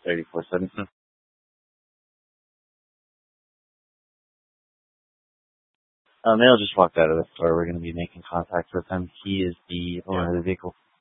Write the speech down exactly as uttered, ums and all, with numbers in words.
thirty-four seven. Uh, Male just walked out of the store. We're going to be making contact with him. He is the owner of the vehicle.